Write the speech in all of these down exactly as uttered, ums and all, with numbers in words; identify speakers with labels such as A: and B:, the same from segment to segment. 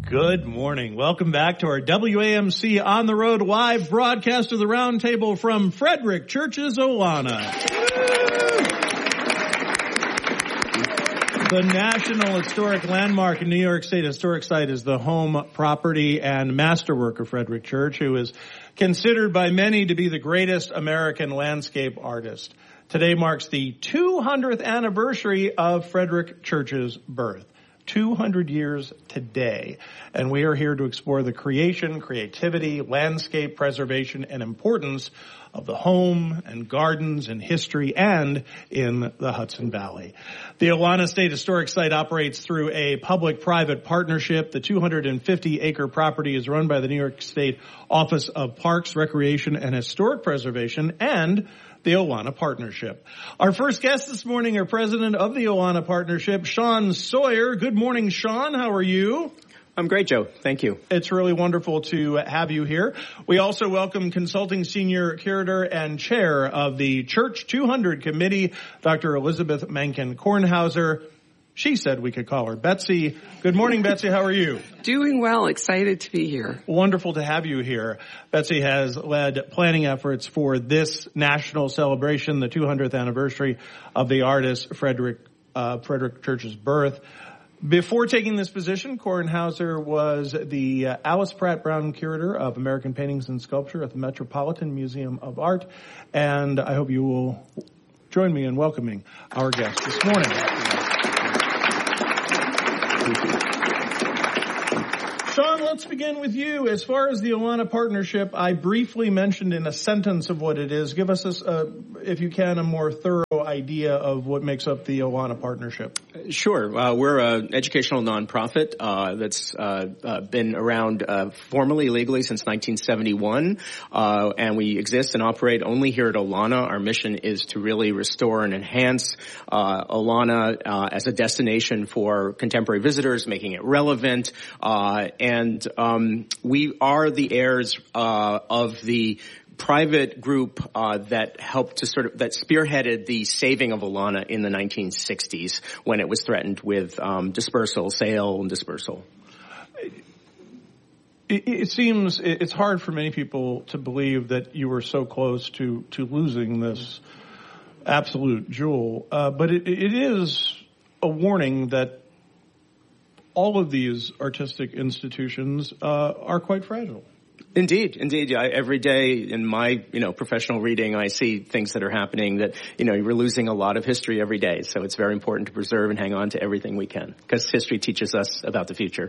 A: Good morning. Welcome back to our W A M C On the Road live broadcast of the Roundtable from Frederick Church's Olana. The National Historic Landmark and New York State Historic Site is the home, property, and masterwork of Frederick Church, who is considered by many to be the greatest American landscape artist. Today marks the two hundredth anniversary of Frederick Church's birth. two hundred years today. And we are here to explore the creation, creativity, landscape preservation, and importance of the home and gardens and history and in the Hudson Valley. The Olana State Historic Site operates through a public-private partnership. The two hundred fifty acre property is run by the New York State Office of Parks, Recreation, and Historic Preservation and the Olana Partnership. Our first guest this morning are president of the Olana Partnership, Sean Sawyer. Good morning, Sean. How are you?
B: I'm great, Joe. Thank you.
A: It's really wonderful to have you here. We also welcome consulting senior curator and chair of the Church two hundred Committee, Doctor Elizabeth Menken Kornhauser. She said we could call her Betsy. Good morning, Betsy. How are you?
C: Doing well. Excited to be here.
A: Wonderful to have you here. Betsy has led planning efforts for this national celebration, the two hundredth anniversary of the artist Frederick, uh, Frederick Church's birth. Before taking this position, Kornhauser was the uh, Alice Pratt Brown Curator of American Paintings and Sculpture at the Metropolitan Museum of Art. And I hope you will join me in welcoming our guest this morning. Sean, let's begin with you. As far as the Olana Partnership, I briefly mentioned in a sentence of what it is. Give us, a, uh, if you can, a more thorough idea of what makes up the Olana Partnership.
B: Sure. Uh, we're an educational nonprofit uh, that's uh, uh, been around uh, formally, legally since nineteen seventy-one, uh, and we exist and operate only here at Olana. Our mission is to really restore and enhance uh, Olana uh, as a destination for contemporary visitors, making it relevant, uh, and um, we are the heirs uh, of the private group uh, that helped to sort of, that spearheaded the saving of Olana in the nineteen sixties when it was threatened with um, dispersal, sale and dispersal.
A: It, it seems it's hard for many people to believe that you were so close to, to losing this absolute jewel, uh, but it, it is a warning that all of these artistic institutions uh, are quite fragile.
B: Indeed, indeed. I, every day in my, you know, professional reading, I see things that are happening that, you know, we're losing a lot of history every day. So it's very important to preserve and hang on to everything we can because history teaches us about the future.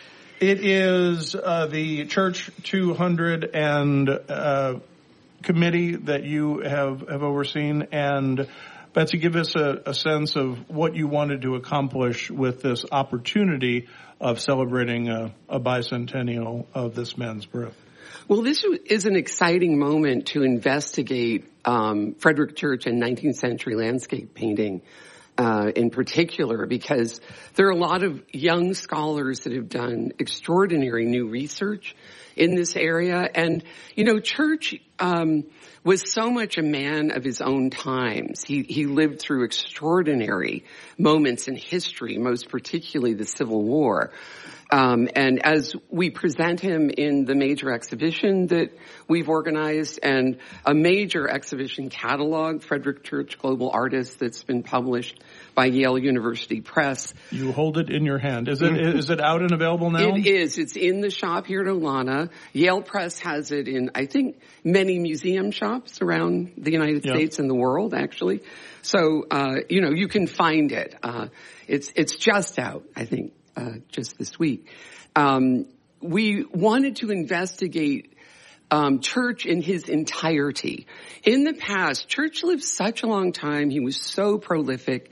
A: It is uh, the Church two hundred and uh, committee that you have, have overseen. And Betsy, give us a, a sense of what you wanted to accomplish with this opportunity of celebrating a, a bicentennial of this man's birth.
C: Well, this is an exciting moment to investigate um, Frederick Church and nineteenth century landscape painting uh, in particular, because there are a lot of young scholars that have done extraordinary new research in this area. And, you know, Church um, was so much a man of his own times. He, he lived through extraordinary moments in history, most particularly the Civil War. Um, and as we present him in the major exhibition that we've organized and a major exhibition catalog, Frederick Church Global Artists, that's been published by Yale University Press.
A: You hold it in your hand. Is it is it out and available now?
C: It is. It's in the shop here at Olana. Yale Press has it in, I think, many museum shops around the United yep. States and the world, actually. So, uh, you know, you can find it. Uh, it's it's just out, I think. Uh, just this week. Um, we wanted to investigate um, Church in his entirety. In the past, Church lived such a long time. He was so prolific.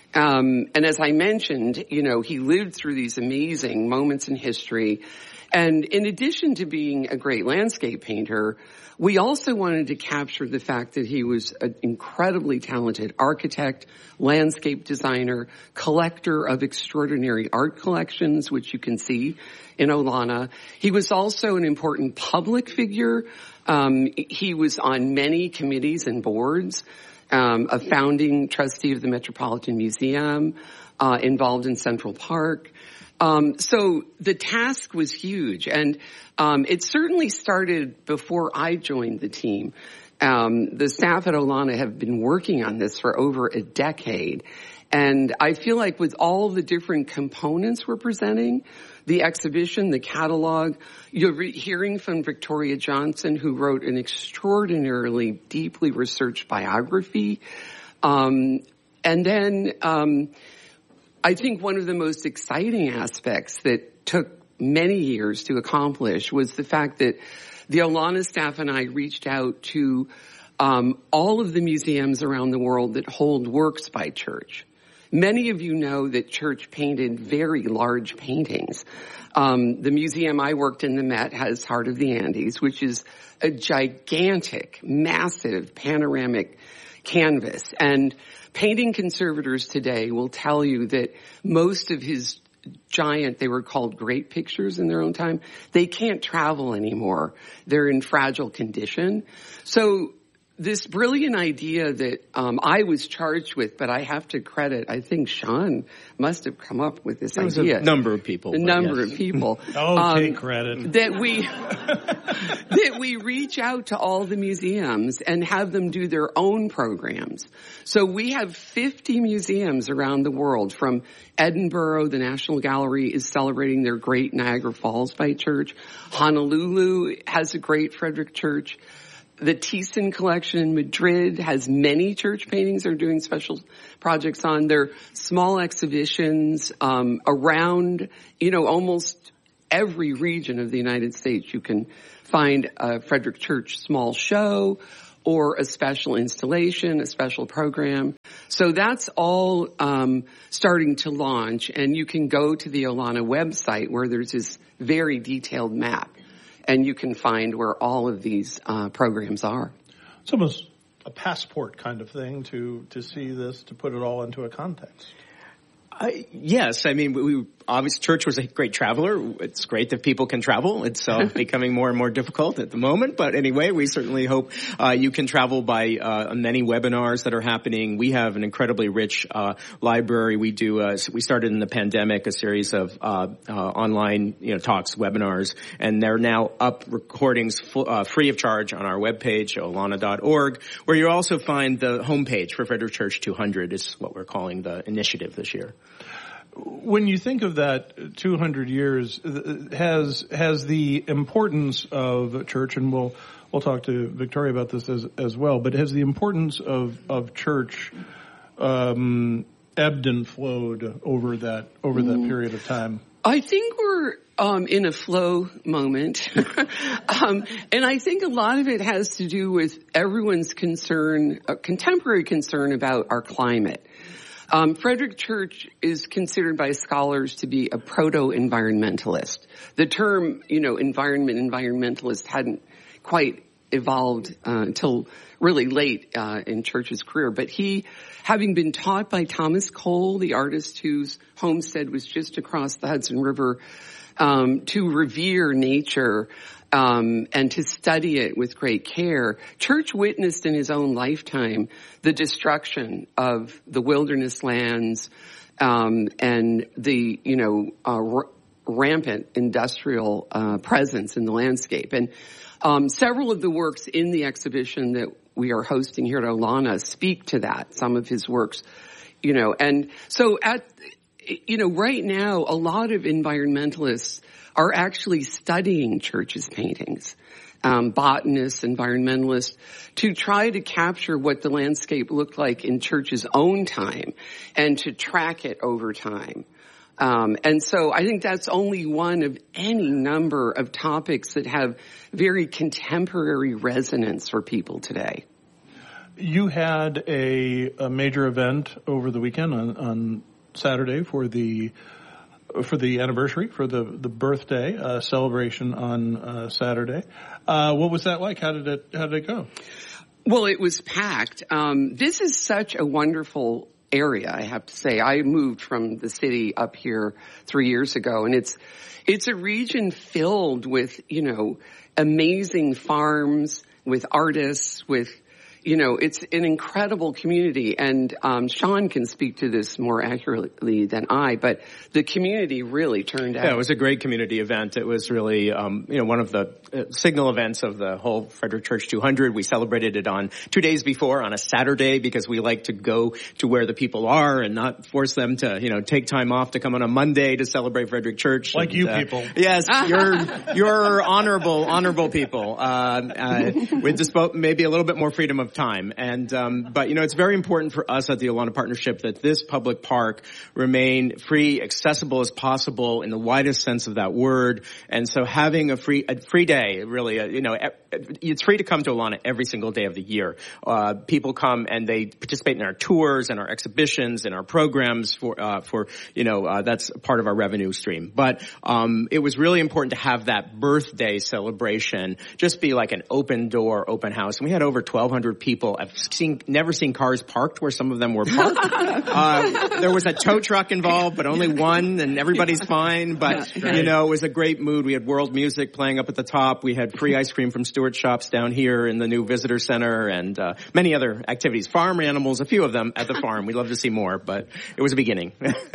C: Um, and as I mentioned, you know, he lived through these amazing moments in history. And in addition to being a great landscape painter, we also wanted to capture the fact that he was an incredibly talented architect, landscape designer, collector of extraordinary art collections, which you can see in Olana. He was also an important public figure. Um, he was on many committees and boards, um, a founding trustee of the Metropolitan Museum, uh, involved in Central Park. Um, so the task was huge, and um, it certainly started before I joined the team. Um, the staff at Olana have been working on this for over a decade. And I feel like with all the different components we're presenting, the exhibition, the catalog, you're re- hearing from Victoria Johnson, who wrote an extraordinarily deeply researched biography. Um, and then um, I think one of the most exciting aspects that took many years to accomplish was the fact that the Olana staff and I reached out to um, all of the museums around the world that hold works by Church. Many of you know that Church painted very large paintings. Um, the museum I worked in, the Met, has Heart of the Andes, which is a gigantic, massive, panoramic canvas. And painting conservators today will tell you that most of his giant, they were called great pictures in their own time, they can't travel anymore. They're in fragile condition. So this brilliant idea that um, I was charged with, but I have to credit, I think Sean must have come up with this
B: there was
C: idea.
B: A number of people.
C: A number yes. of people.
A: oh,
C: um,
A: take credit.
C: That we, that we reach out to all the museums and have them do their own programs. So we have fifty museums around the world. From Edinburgh, the National Gallery is celebrating their great Niagara Falls by Church. Honolulu has a great Frederick Church. The Thyssen collection in Madrid has many Church paintings they're doing special projects on. They're small exhibitions um, around, you know, almost every region of the United States. You can find a Frederick Church small show or a special installation, a special program. So that's all um, starting to launch, and you can go to the Olana website where there's this very detailed map. And you can find where all of these uh, programs are.
A: It's almost a passport kind of thing to, to see this, to put it all into a context.
B: I, yes, I mean, we, obviously Church was a great traveler. It's great that people can travel. It's uh, becoming more and more difficult at the moment. But anyway, we certainly hope uh, you can travel by uh, many webinars that are happening. We have an incredibly rich uh, library. We do. Uh, we started in the pandemic a series of uh, uh, online, you know, talks, webinars, and they're now up recordings full, uh, free of charge on our webpage, olana dot org, where you also find the homepage for Frederick Church two hundred. Is what we're calling the initiative this year.
A: When you think of that two hundred years, has has the importance of Church, and we'll we'll talk to Victoria about this as as well, but has the importance of of Church um, ebbed and flowed over that over that period of time?
C: I think we're um, in a flow moment, um, and I think a lot of it has to do with everyone's concern, uh, contemporary concern about our climate. Um, Frederick Church is considered by scholars to be a proto-environmentalist. The term, you know, environment, environmentalist hadn't quite evolved uh, until really late uh, in Church's career. But he, having been taught by Thomas Cole, the artist whose homestead was just across the Hudson River, um, to revere nature Um, and to study it with great care, Church witnessed in his own lifetime the destruction of the wilderness lands um, and the, you know, uh, r- rampant industrial uh, presence in the landscape. And um, several of the works in the exhibition that we are hosting here at Olana speak to that. Some of his works, you know, and so at, you know, right now, a lot of environmentalists are actually studying Church's paintings, um, botanists, environmentalists, to try to capture what the landscape looked like in Church's own time and to track it over time. Um, and so I think that's only one of any number of topics that have very contemporary resonance for people today.
A: You had a, a major event over the weekend on, on Saturday for the for the anniversary, for the, the birthday uh, celebration on uh, Saturday. Uh, what was that like? How did it how did it go?
C: Well, it was packed. Um, this is such a wonderful area, I have to say. I moved from the city up here three years ago, and it's it's a region filled with, you know, amazing farms, with artists, with, you know, it's an incredible community, and um, Sean can speak to this more accurately than I, but the community really turned out.
B: Yeah, it was a great community event. It was really, um, you know, one of the uh, signal events of the whole Frederick Church two hundred. We celebrated it on two days before, on a Saturday, because we like to go to where the people are and not force them to, you know, take time off to come on a Monday to celebrate Frederick Church.
A: Like
B: and,
A: you
B: uh,
A: people.
B: Yes, you're, you're honorable, honorable people. Uh, uh, with just maybe a little bit more freedom of time. And, um, but, you know, it's very important for us at the Olana Partnership that this public park remain free, accessible as possible in the widest sense of that word. And so having a free, a free day, really, uh, you know, it's free to come to Olana every single day of the year. Uh, people come and they participate in our tours and our exhibitions and our programs for, uh, for, you know, uh, that's part of our revenue stream. But, um, it was really important to have that birthday celebration just be like an open door, open house. And we had over twelve hundred people. I've seen, never seen cars parked where some of them were parked. uh, there was a tow truck involved, but only one, and everybody's fine. But, you know, it was a great mood. We had world music playing up at the top. We had free ice cream from Stewart Shops down here in the new visitor center, and uh, many other activities. Farm animals, a few of them at the farm. We'd love to see more, but it was a beginning.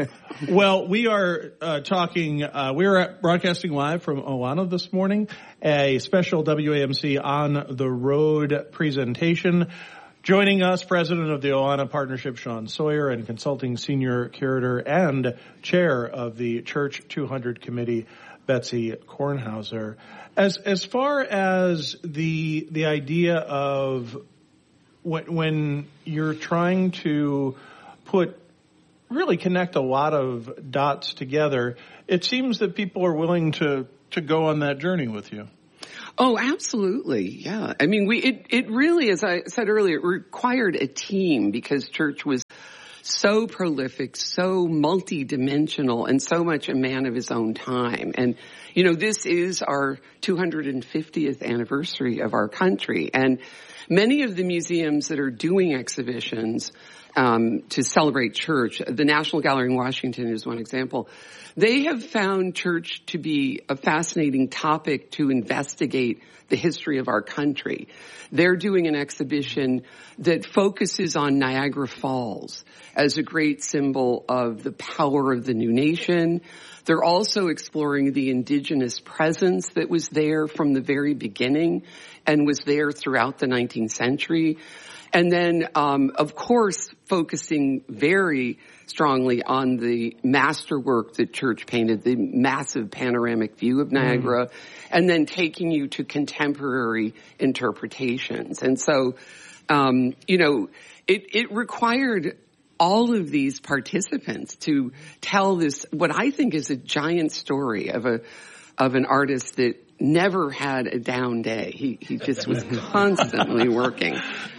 A: Well, we are uh, talking, uh, we are broadcasting live from Olana this morning, a special W A M C On the Road presentation. Joining us, President of the Olana Partnership, Sean Sawyer, and Consulting Senior Curator and Chair of the Church two hundred Committee, Betsy Kornhauser. As as far as the the idea of when, when you're trying to put really connect a lot of dots together, it seems that people are willing to to go on that journey with you.
C: Oh, absolutely. Yeah. I mean, we, it, it really, as I said earlier, it required a team because church was so prolific, so multidimensional, and so much a man of his own time. And, you know, this is our two hundred fiftieth anniversary of our country. And many of the museums that are doing exhibitions um, to celebrate church, the National Gallery in Washington is one example. They have found church to be a fascinating topic to investigate the history of our country. They're doing an exhibition that focuses on Niagara Falls as a great symbol of the power of the new nation. They're also exploring the indigenous presence that was there from the very beginning and was there throughout the nineteenth century. And then, um, of course, focusing very strongly on the masterwork that church painted, the massive panoramic view of Niagara, mm. and then taking you to contemporary interpretations. And so, um, you know, it, it required all of these participants to tell this, what I think is a giant story of a, of an artist that never had a down day. He, he just was constantly working.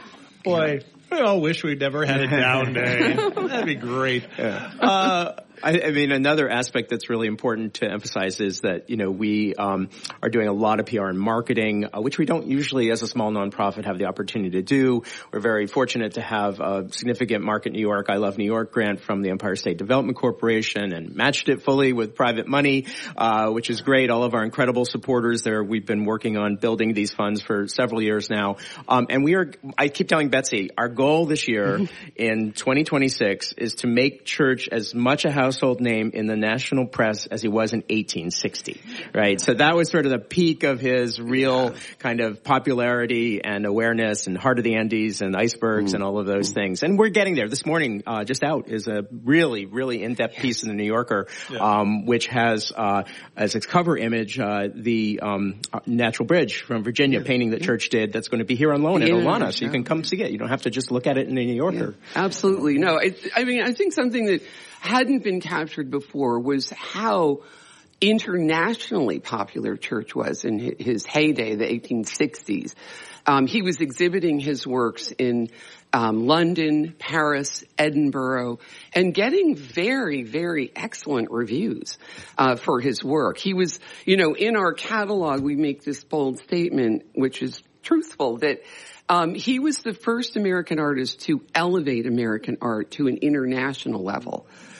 A: Boy, I all wish we'd never had a down day. That'd be great.
B: Yeah. Uh, I, I mean, another aspect that's really important to emphasize is that, you know, we um, are doing a lot of P R and marketing, uh, which we don't usually, as a small nonprofit, have the opportunity to do. We're very fortunate to have a significant Market New York, I Love New York grant from the Empire State Development Corporation and matched it fully with private money, uh, which is great. All of our incredible supporters there, we've been working on building these funds for several years now. Um, and we are, I keep telling Betsy, our goal this year in twenty twenty-six is to make church as much a household name in the national press as he was in eighteen sixty, right? So that was sort of the peak of his real kind of popularity and awareness, and Heart of the Andes and Icebergs mm. and all of those mm. things. And we're getting there. This morning, uh, just out is a really, really in-depth yes. piece in the New Yorker, yeah. um, which has, uh, as its cover image, uh, the, um, Natural Bridge from Virginia yeah. painting that yeah. church did that's going to be here on loan yeah, at Olana. So yeah. you can come see it. You don't have to just look at it in the New Yorker.
C: Yeah, absolutely. No, I, I mean, I think something that hadn't been captured before was how internationally popular church was in his heyday, the eighteen sixties. Um, he was exhibiting his works in um, London, Paris, Edinburgh, and getting very, very excellent reviews uh, for his work. He was, you know, in our catalog, we make this bold statement, which is truthful, that Um, he was the first American artist to elevate American art to an international level.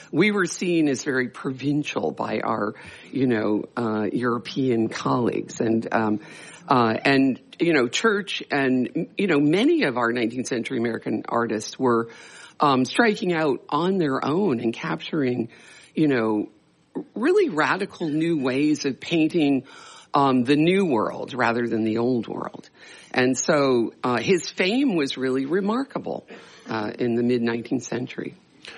C: we were seen as very provincial by our, you know, uh, European colleagues. And, um, uh, and, you know, Church and, you know, many of our nineteenth century American artists were, um, striking out on their own and capturing, you know, really radical new ways of painting, um, the new world rather than the old world. And so, uh, his fame was really remarkable, uh, in the mid nineteenth century.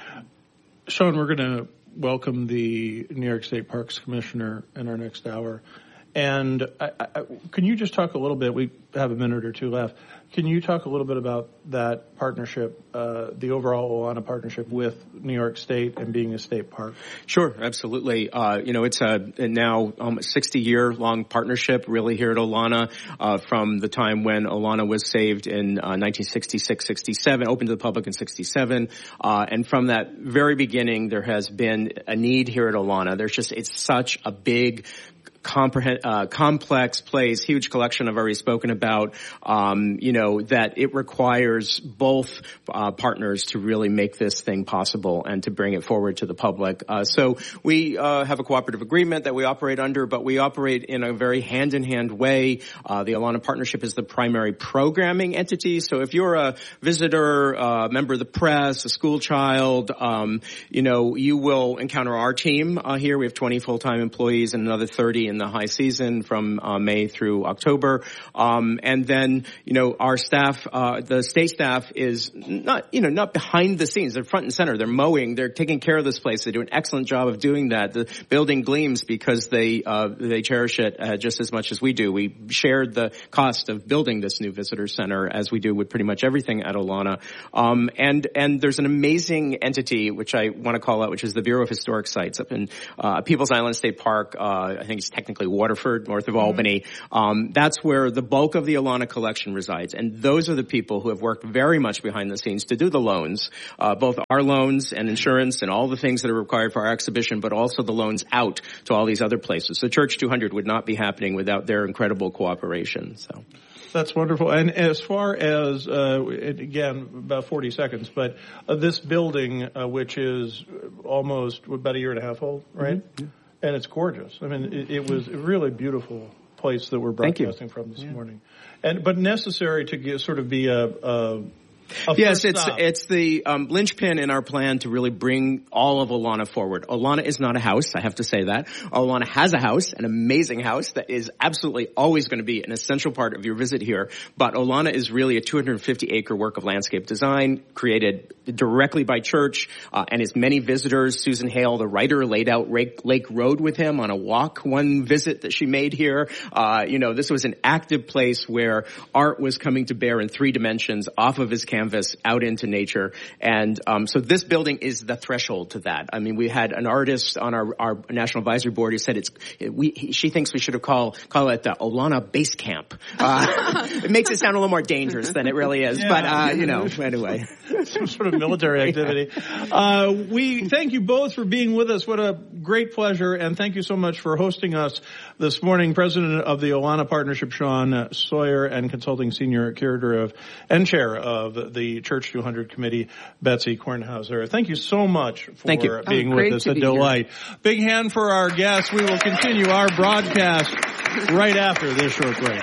A: Sean, we're going to welcome the New York State Parks Commissioner in our next hour. And I, I, can you just talk a little bit, we have a minute or two left, can you talk a little bit about that partnership, uh, the overall Olana partnership with New York State and being a state park?
B: Sure, absolutely. Uh, you know, it's a, a now almost sixty-year-long partnership really here at Olana, uh, from the time when Olana was saved in uh, nineteen sixty-six sixty-seven, opened to the public in sixty-seven. Uh, and from that very beginning, there has been a need here at Olana. There's just, it's such a big, comprehend, uh, complex place, huge collection I've already spoken about, um, you know, that it requires both uh, partners to really make this thing possible and to bring it forward to the public. Uh, so we uh, have a cooperative agreement that we operate under, but we operate in a very hand-in-hand way. Uh, the Olana Partnership is the primary programming entity. So if you're a visitor, a uh, member of the press, a school child, um, you know, you will encounter our team uh, here. We have twenty full-time employees and another thirty in the high season from uh, May through October. Um, and then, you know, our staff, uh, the state staff is not, you know, not behind the scenes. They're front and center. They're mowing. They're taking care of this place. They do an excellent job of doing that. The building gleams because they, uh, they cherish it uh, just as much as we do. We shared the cost of building this new visitor center as we do with pretty much everything at Olana. Um, and, and there's an amazing entity, which I want to call out, which is the Bureau of Historic Sites up in, uh, People's Island State Park. Uh, I think it's technically Waterford, north of mm-hmm. Albany. Um, that's where the bulk of the Olana collection resides. And those are the people who have worked very much behind the scenes to do the loans, uh, both our loans and insurance and all the things that are required for our exhibition, but also the loans out to all these other places. So Church two hundred would not be happening without their incredible cooperation. So.
A: That's wonderful. And as far as, uh, it, again, about forty seconds, but uh, this building, uh, which is almost about a year and a half old, right? Mm-hmm. Yeah. And it's gorgeous. I mean, it, it was a really beautiful place that we're broadcasting from this yeah. morning. And but necessary to get, sort of be a, a
B: Yes, it's stop. it's the um, linchpin in our plan to really bring all of Olana forward. Olana is not a house, I have to say that. Olana has a house, an amazing house that is absolutely always going to be an essential part of your visit here. But Olana is really a two hundred fifty acre work of landscape design created directly by Church, uh, and his many visitors. Susan Hale, the writer, laid out Lake, Lake Road with him on a walk one visit that she made here. Uh, you know, this was an active place where art was coming to bear in three dimensions off of his canvas. canvas out into nature. And um, so this building is the threshold to that. I mean, we had an artist on our, our National Advisory Board who said it's, we, he, she thinks we should have call, call it the Olana Base Camp. Uh, it makes it sound a little more dangerous than it really is. Yeah. But, uh, you know, anyway.
A: Some sort of military activity. Uh, we thank you both for being with us. What a great pleasure. And thank you so much for hosting us this morning. President of the Olana Partnership, Sean Sawyer, and Consulting Senior Curator of and Chair of the Church two hundred Committee, Betsy Kornhauser. Thank you so much for
B: thank you.
A: being
C: oh,
A: with us. A delight.
C: Here.
A: Big hand for our guests. We will continue our broadcast right after this short break.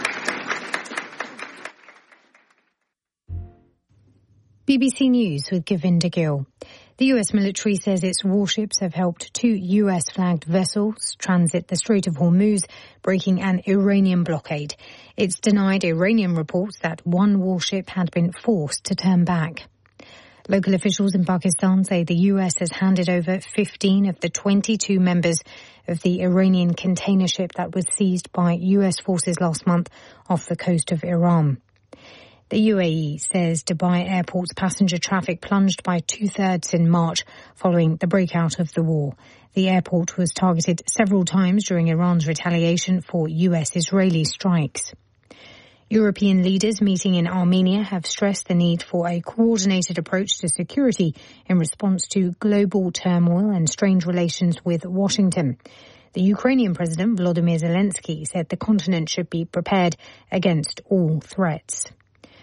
D: B B C News with Govinda Gill. The U S military says its warships have helped two U S-flagged vessels transit the Strait of Hormuz, breaking an Iranian blockade. It's denied Iranian reports that one warship had been forced to turn back. Local officials in Pakistan say the U S has handed over fifteen of the twenty-two members of the Iranian container ship that was seized by U S forces last month off the coast of Iran. The U A E says Dubai Airport's passenger traffic plunged by two-thirds in March following the breakout of the war. The airport was targeted several times during Iran's retaliation for U S-Israeli strikes. European leaders meeting in Armenia have stressed the need for a coordinated approach to security in response to global turmoil and strained relations with Washington. The Ukrainian President Volodymyr Zelensky said the continent should be prepared against all threats.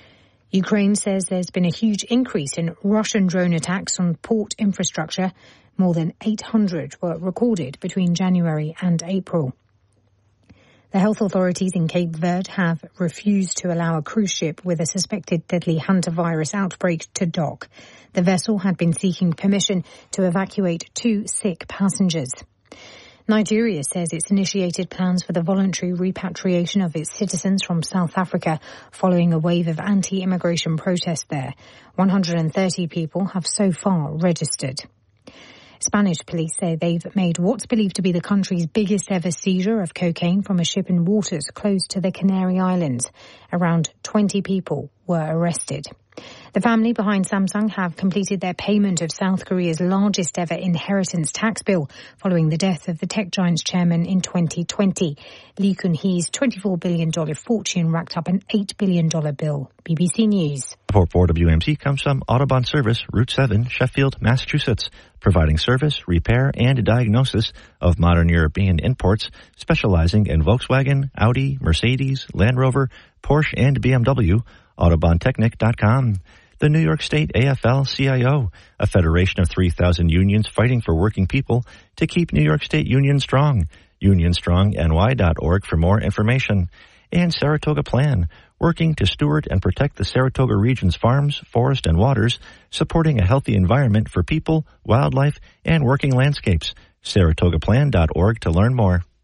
D: Ukraine says there's been a huge increase in Russian drone attacks on port infrastructure. More than eight hundred were recorded between January and April. The health authorities in Cape Verde have refused to allow a cruise ship with a suspected deadly hantavirus outbreak to dock. The vessel had been seeking permission to evacuate two sick passengers. Nigeria says it's initiated plans for the voluntary repatriation of its citizens from South Africa following a wave of anti-immigration protests there. one hundred thirty people have so far registered. Spanish police say they've made what's believed to be the country's biggest ever seizure of cocaine from a ship in waters close to the Canary Islands. Around twenty people were arrested. The family behind Samsung have completed their payment of South Korea's largest ever inheritance tax bill following the death of the tech giant's chairman in twenty twenty. Lee Kun-hee's twenty-four billion dollars fortune racked up an eight billion dollars bill. B B C News.
E: Support for W M C comes from Autobahn Service, Route seven, Sheffield, Massachusetts, providing service, repair, and diagnosis of modern European imports, specializing in Volkswagen, Audi, Mercedes, Land Rover, Porsche, and B M W. Autobahn Technic dot com. The New York State A F L C I O, a federation of three thousand unions fighting for working people to keep New York State unions strong. union strong N Y dot org for more information. And Saratoga Plan, working to steward and protect the Saratoga region's farms, forests, and waters, supporting a healthy environment for people, wildlife, and working landscapes. Saratoga Plan dot org to learn more.